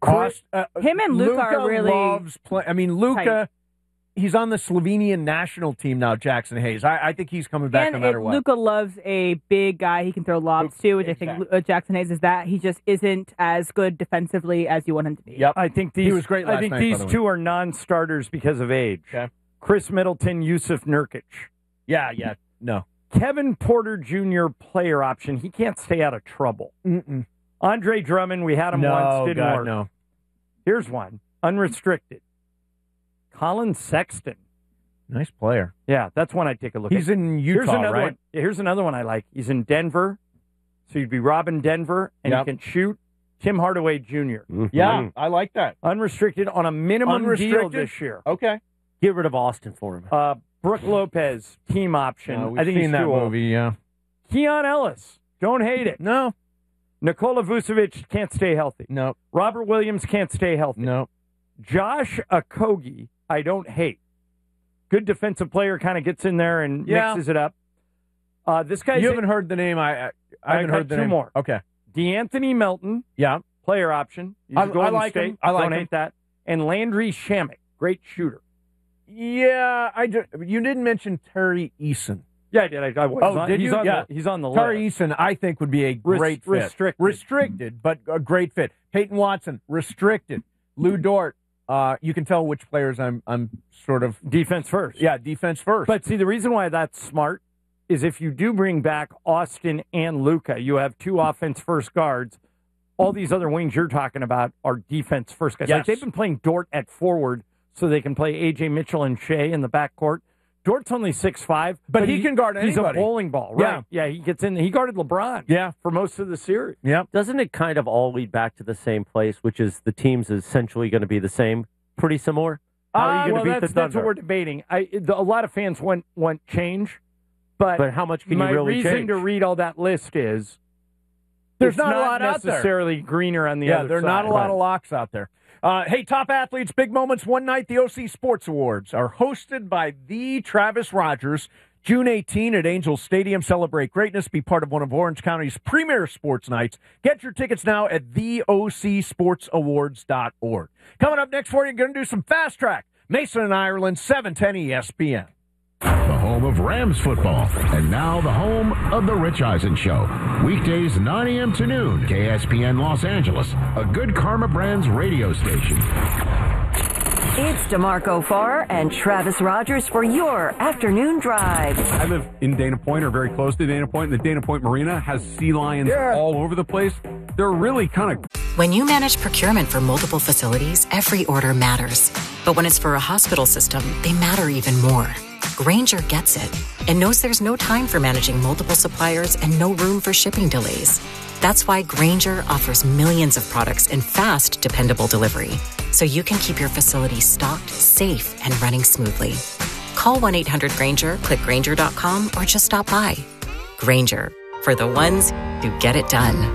Him and Luka are really loves play. I mean, Luka, tight. He's on the Slovenian national team now, Jackson Hayes. I think he's coming back no matter what. Luka loves a big guy he can throw lobs to, which I think Jackson Hayes is that. He just isn't as good defensively as you want him to be. Yep. I think he was great last I think night, these by the two are non-starters because of age. Okay. Chris Middleton, Yusuf Nurkic. Yeah, no. Kevin Porter Jr. player option. He can't stay out of trouble. Mm-mm. Andre Drummond, we had him once, didn't work. No. Here's one, unrestricted. Colin Sexton. Nice player. Yeah, that's one I'd take a look at. He's in Utah, right? One. Here's another one I like. He's in Denver, so you'd be robbing Denver, and you can shoot. Tim Hardaway Jr. Mm-hmm. Yeah, I like that. Unrestricted on a minimum deal this year. Okay. Get rid of Austin for him. Brooke Lopez, team option. We've I think seen he's that too old. movie, yeah. Keon Ellis, don't hate it. No. Nikola Vucevic can't stay healthy. No. Robert Williams can't stay healthy. No. Josh Okogie, I don't hate. Good defensive player, kind of gets in there and mixes it up. This guy. You haven't heard the name. I haven't heard the name. Two more. Okay. DeAnthony Melton. Yeah. Player option. He's I Golden like State. him. I like don't him. hate that. And Landry Shamet, great shooter. Yeah, you didn't mention Terry Eason. Yeah, I did. I was. Did you? He's on the list. Terry Eason, I think, would be a great fit. Restricted, but a great fit. Peyton Watson, restricted. Lou Dort. You can tell which players I'm sort of defense first. Yeah, defense first. But see, the reason why that's smart is if you do bring back Austin and Luka, you have two offense first guards. All these other wings you're talking about are defense first guys. Yes. Like they've been playing Dort at forward so they can play A.J. Mitchell and Shea in the backcourt. Dort's only 6'5", but he can guard anybody. He's a bowling ball, right? Yeah, he gets in. He guarded LeBron for most of the series. Yeah. Doesn't it kind of all lead back to the same place, which is the team's essentially going to be the same, pretty similar? How are you going to beat the Thunder? That's what we're debating. A lot of fans want change, but how much can you really change? My reason to read all that list is there's not a lot out there. Necessarily greener on the other side. Yeah, there are not a lot of locks out there. Hey, top athletes, big moments one night. The OC Sports Awards are hosted by the Travis Rogers. June 18 at Angel Stadium. Celebrate greatness. Be part of one of Orange County's premier sports nights. Get your tickets now at theocsportsawards.org. Coming up next for you, going to do some fast track. Mason and Ireland, 710 ESPN. The home of Rams football, and now the home of The Rich Eisen Show. Weekdays 9 a.m. to noon, KSPN Los Angeles, a Good Karma Brands radio station. It's DeMarco Farr and Travis Rogers for your afternoon drive. I live in Dana Point, or very close to Dana Point. The Dana Point Marina has sea lions all over the place. They're really kind of... When you manage procurement for multiple facilities, every order matters. But when it's for a hospital system, they matter even more. Grainger gets it and knows there's no time for managing multiple suppliers and no room for shipping delays. That's why Grainger offers millions of products in fast, dependable delivery, so you can keep your facility stocked, safe, and running smoothly. Call 1-800-GRAINGER, click Grainger.com, or just stop by. Grainger, for the ones who get it done.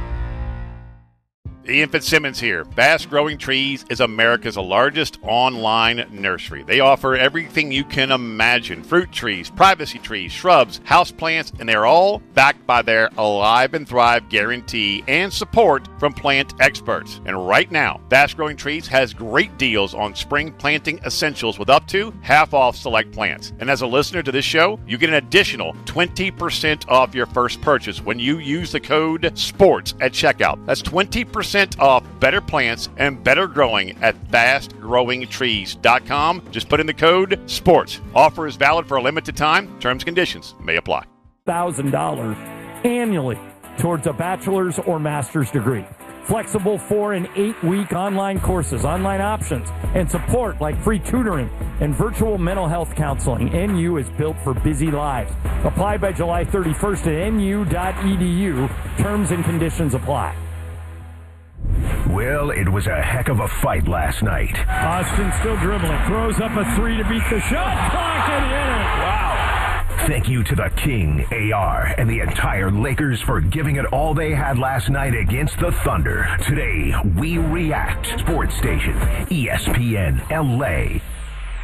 Ian Fitzsimmons here. Fast Growing Trees is America's largest online nursery. They offer everything you can imagine. Fruit trees, privacy trees, shrubs, houseplants, and they're all backed by their Alive and Thrive guarantee and support from plant experts. And right now, Fast Growing Trees has great deals on spring planting essentials with up to half off select plants. And as a listener to this show, you get an additional 20% off your first purchase when you use the code SPORTS at checkout. That's 20% off better plants and better growing at fastgrowingtrees.com. Just put in the code SPORTS. Offer is valid for a limited time. Terms and conditions may apply. $1,000 annually towards a bachelor's or master's degree. Flexible 4- and 8-week online courses, online options, and support like free tutoring and virtual mental health counseling. NU is built for busy lives. Apply by July 31st at nu.edu. Terms and conditions apply. Well, it was a heck of a fight last night. Austin still dribbling. Throws up a three to beat the shot clock and hit it. Wow. Thank you to the King, AR, and the entire Lakers for giving it all they had last night against the Thunder. Today, we react. Sports Station, ESPN LA.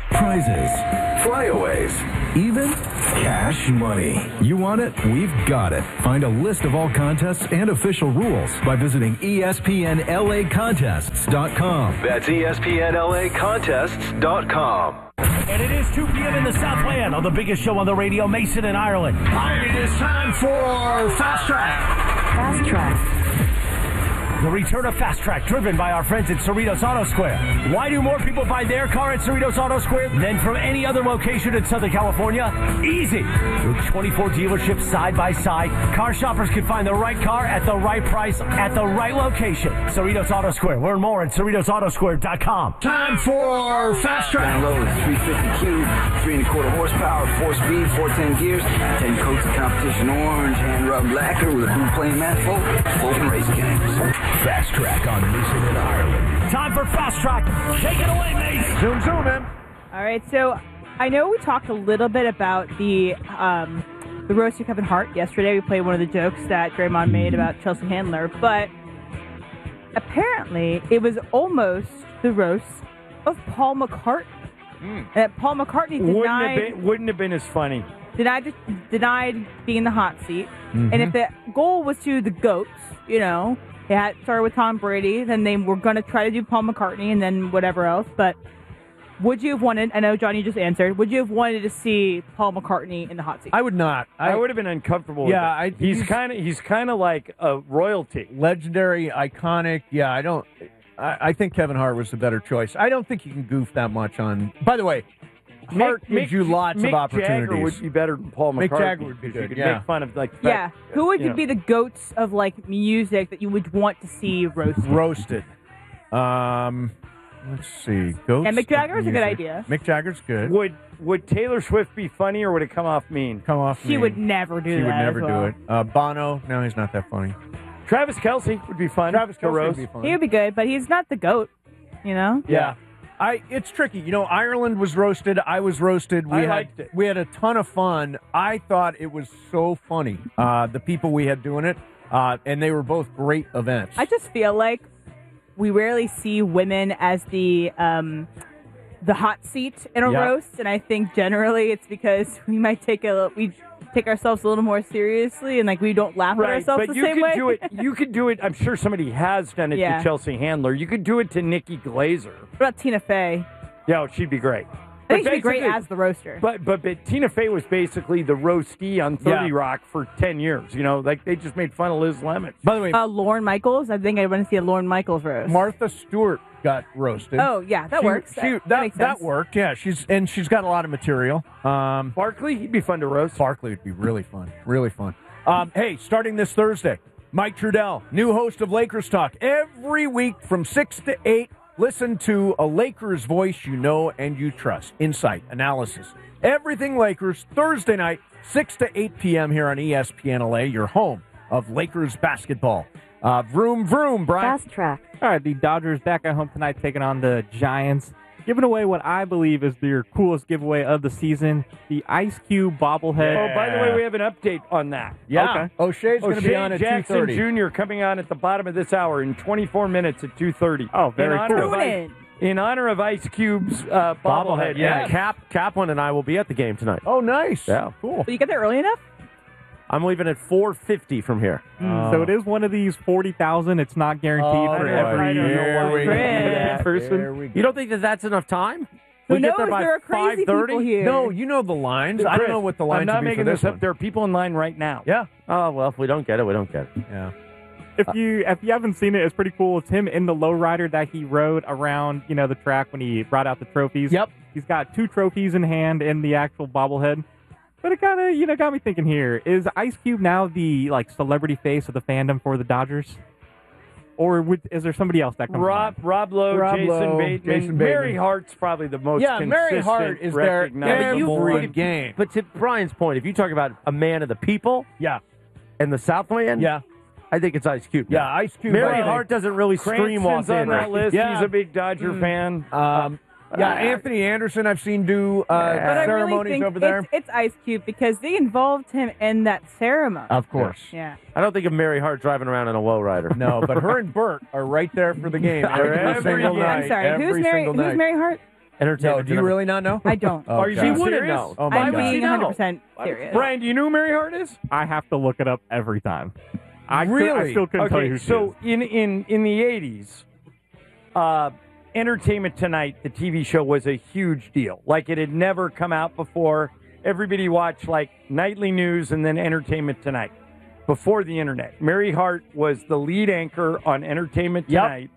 prizes, flyaways, even cash money. You want it? We've got it. Find a list of all contests and official rules by visiting ESPNLAcontests.com. That's ESPNLAcontests.com. And it is 2 p.m. in the Southland on the biggest show on the radio, Mason and Ireland. It is time for Fast Track. Fast Track. The return of Fast Track, driven by our friends at Cerritos Auto Square. Why do more people buy their car at Cerritos Auto Square than from any other location in Southern California? Easy. With 24 dealerships side by side, car shoppers can find the right car at the right price at the right location. Cerritos Auto Square. Learn more at CerritosAutoSquare.com. Time for Fast Track. Download is 350 cube, 3.25 horsepower, 4-speed, 410 gears, 10 coats of competition orange, hand rubbed lacquer with a blue plain matte float, open race games. Fast Track on Mason and Ireland. Time for Fast Track. Take it away, mate. Zoom, man. All right, so I know we talked a little bit about the roast of Kevin Hart yesterday. We played one of the jokes that Draymond made about Chelsea Handler, but apparently it was almost the roast of Paul McCartney. That Paul McCartney wouldn't have been as funny. Denied being in the hot seat. Mm-hmm. And if the goal was to the GOATs, you know, they had started with Tom Brady, then they were going to try to do Paul McCartney and then whatever else. But would you have wanted, I know Johnny just answered, would you have wanted to see Paul McCartney in the hot seat? I would not. I would have been uncomfortable with it. He's kind of like a royalty. Legendary, iconic. Yeah, I think Kevin Hart was the better choice. I don't think you can goof that much on. By the way, Hart gives you lots of opportunities. Mick Jagger would be better than Paul McCartney. Mick Jagger would be good. You could make fun of who would be the GOATs of like music that you would want to see roasted? Let's see. GOATs. And Mick Jagger's a good idea. Mick Jagger's good. Would Taylor Swift be funny or would it come off mean? She would never do that. She would never do it. Bono, no, he's not that funny. Travis Kelce would be fun. Travis Kelce would be fun. He would be good, but he's not the GOAT, you know? Yeah. It's tricky. You know, Ireland was roasted. I was roasted. I liked it. We had a ton of fun. I thought it was so funny. The people we had doing it, and they were both great events. I just feel like we rarely see women as the hot seat in a roast, and I think generally it's because we might take ourselves a little more seriously, and like we don't laugh at ourselves the same way. You could do it. I'm sure somebody has done it to Chelsea Handler. You could do it to Nikki Glazer. What about Tina Fey? Yeah, she'd be great. I think she'd be great as the roaster. But Tina Fey was basically the roastee on 30 Rock for 10 years. You know, like they just made fun of Liz Lemon. By the way, Lorne Michaels. I think I want to see a Lorne Michaels roast. Martha Stewart got roasted. Oh yeah, that works. That makes sense. That worked. Yeah, she's got a lot of material. Barkley, he'd be fun to roast. Barkley would be really fun. Really fun. Hey, starting this Thursday, Mike Trudell, new host of Lakers Talk, every week from 6 to 8. Listen to a Lakers voice you know and you trust. Insight, analysis, everything Lakers, Thursday night, 6 to 8 p.m. here on ESPN LA, your home of Lakers basketball. Vroom, vroom, Brian. Fast Track. All right, the Dodgers back at home tonight taking on the Giants. Giving away what I believe is their coolest giveaway of the season, the Ice Cube bobblehead. Oh, by the way, we have an update on that. Yeah. Okay. O'Shea's going to be on at 2:30. Jackson Jr. coming on at the bottom of this hour in 24 minutes at 2:30. Oh, very cool. In honor of Ice Cube's bobblehead. Yeah, Kaplan and I will be at the game tonight. Oh, nice. Yeah. Cool. So you get there early enough? I'm leaving at 4:50 from here. So it is one of these 40,000. It's not guaranteed for every person. You don't think that's enough time? Who knows? There are crazy people here. No, you know the lines. I don't know what the lines I'm not would be making for this up. one. There are people in line right now. Yeah. Oh, well, if we don't get it, we don't get it. Yeah. If you haven't seen it, it's pretty cool. It's him in the lowrider that he rode around, the track when he brought out the trophies. Yep. He's got 2 trophies in hand in the actual bobblehead. But it kind of, got me thinking here. Is Ice Cube now the, celebrity face of the fandom for the Dodgers? Or is there somebody else that comes Rob Lowe, Jason Bateman. Mary Hart's probably the most consistent. Mary Hart is there every game. But to Brian's point, if you talk about a man of the people and the Southland, I think it's Ice Cube. Yeah, Ice Cube. Mary Hart doesn't really stream off Cranston's on that list. Yeah. He's a big Dodger fan. Anthony Anderson I've seen do ceremonies over there. It's Ice Cube because they involved him in that ceremony. Of course. Yeah. I don't think of Mary Hart driving around in a lowrider. No, but her and Bert are right there for the game every single night. I'm sorry, who's Mary Hart? Entertainment. No, do you really not know? I don't. Oh, Are you God. being wouldn't serious? know. Oh, my I'm God. being know? 100% serious. Brian, do you know who Mary Hart is? I have to look it up every time. I Really? still couldn't tell you Okay, who she so is. in the 80s, Entertainment Tonight, the TV show, was a huge deal. Like, it had never come out before. Everybody watched, like, nightly news and then Entertainment Tonight before the internet. Mary Hart was the lead anchor on Entertainment Tonight.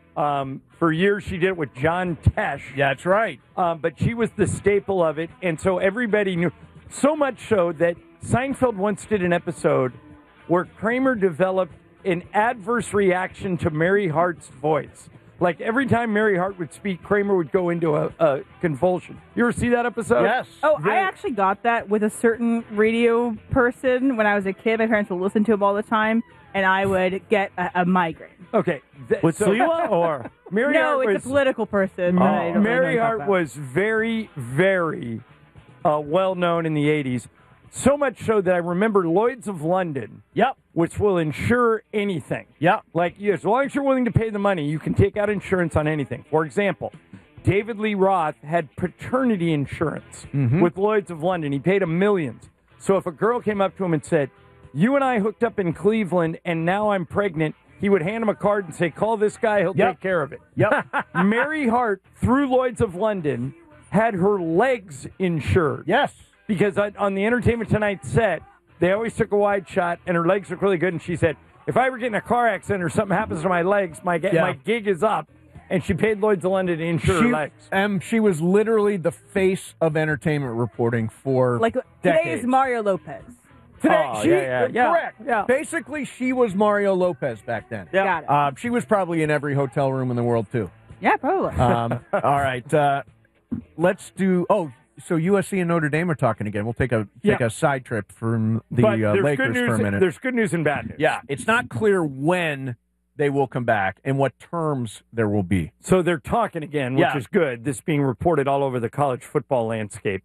For years, she did it with John Tesh. Yeah, that's right. But she was the staple of it, and so everybody knew. So much so that Seinfeld once did an episode where Kramer developed an adverse reaction to Mary Hart's voice. Like, every time Mary Hart would speak, Kramer would go into a convulsion. You ever see that episode? Yes. Oh, I actually got that with a certain radio person when I was a kid. My parents would listen to him all the time, and I would get a migraine. Okay. With Sliwa or Mary No, Hart it's a political person. Oh, that I don't really Mary know Hart about. was very, very well known in the 80s. So much so that I remember Lloyd's of London. Yep. Which will insure anything. Yep. Like, as long as you're willing to pay the money, you can take out insurance on anything. For example, David Lee Roth had paternity insurance with Lloyd's of London. He paid him millions. So if a girl came up to him and said, "You and I hooked up in Cleveland, and now I'm pregnant," he would hand him a card and say, "Call this guy, he'll take care of it." Yep. Mary Hart, through Lloyd's of London, had her legs insured. Yes. Because on the Entertainment Tonight set, they always took a wide shot, and her legs looked really good. And she said, "If I ever get in a car accident or something happens to my legs, my gig is up." And she paid Lloyd's of London to insure her legs. She was literally the face of entertainment reporting for Like, decades. today's Mario Lopez. Today, correct. Yeah. Basically, she was Mario Lopez back then. Yeah. Got it. She was probably in every hotel room in the world, too. Yeah, probably. All right. Let's do... Oh, so USC and Notre Dame are talking again. We'll take a side trip from the But there's Lakers good news, for a minute. There's good news and bad news. Yeah, it's not clear when they will come back and what terms there will be. So they're talking again, which is good. This being reported all over the college football landscape.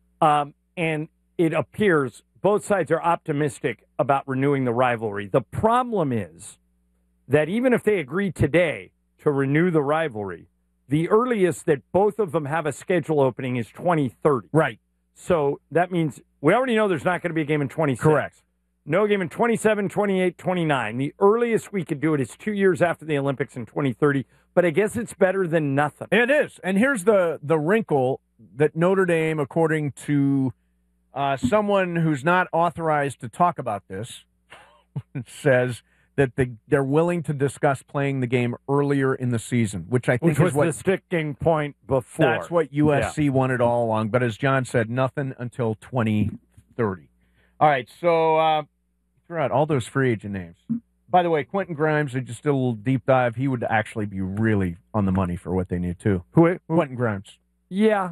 And it appears both sides are optimistic about renewing the rivalry. The problem is that even if they agree today to renew the rivalry, the earliest that both of them have a schedule opening is 2030. Right. So that means we already know there's not going to be a game in 26. Correct. No game in 27, 28, 29. The earliest we could do it is 2 years after the Olympics in 2030, but I guess it's better than nothing. It is. And here's the wrinkle that Notre Dame, according to someone who's not authorized to talk about this, says that they're willing to discuss playing the game earlier in the season, which I think Which was is what the sticking point before. That's what USC wanted all along. But as John said, nothing until 2030. All right, so throw out all those free agent names. By the way, Quentin Grimes, I just did a little deep dive. He would actually be really on the money for what they need, too. Who? Quentin Grimes. Yeah.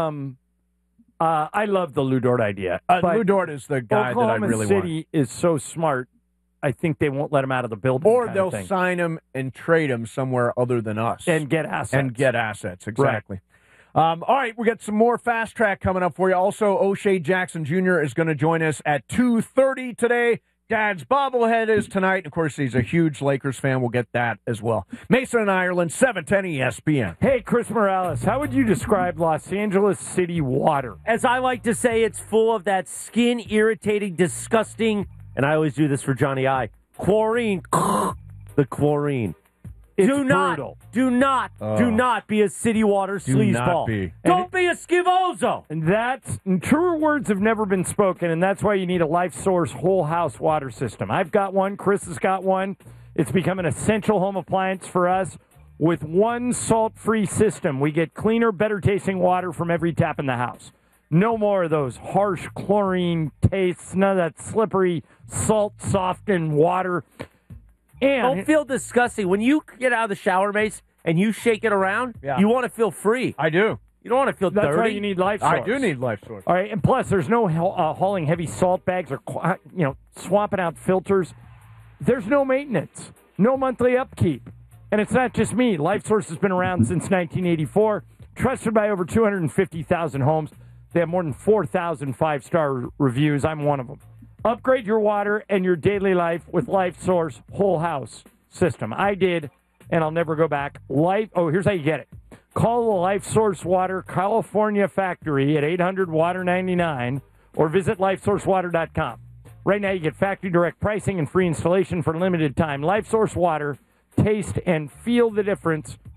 I love the Lou Dort idea. But Lou Dort is the guy Oklahoma that I really City want. is so smart, I think they won't let him out of the building. Or kind they'll of thing. sign him and trade him somewhere other than us. And get assets. Exactly. All right, we got some more Fast Track coming up for you. Also, O'Shea Jackson Jr. is going to join us at 2:30 today. Dad's bobblehead is tonight. Of course, he's a huge Lakers fan. We'll get that as well. Mason and Ireland, 710 ESPN. Hey, Chris Morales, how would you describe Los Angeles City water? As I like to say, it's full of that skin-irritating, disgusting, and I always do this for Johnny I, chlorine. The chlorine. It's do not be a city water sleazeball. Don't be a skivozo. And that's truer words have never been spoken, and that's why you need a Life Source whole house water system. I've got one. Chris has got one. It's become an essential home appliance for us. With one salt-free system, we get cleaner, better-tasting water from every tap in the house. No more of those harsh chlorine tastes, none of that slippery, salt-softened water. And don't feel disgusting. When you get out of the shower, Mace, and you shake it around, you want to feel free. I do. You don't want to feel That's dirty. why you need Life Source. I do need Life Source. All right, and plus, there's no hauling heavy salt bags or swapping out filters. There's no maintenance, no monthly upkeep, and it's not just me. Life Source has been around since 1984, trusted by over 250,000 homes. They have more than 4,000 five-star reviews. I'm one of them. Upgrade your water and your daily life with Life Source whole house system. I did, and I'll never go back. Here's how you get it. Call the Life Source Water California factory at 800-WATER-99 or visit lifesourcewater.com. Right now, you get factory direct pricing and free installation for a limited time. Life Source Water, taste and feel the difference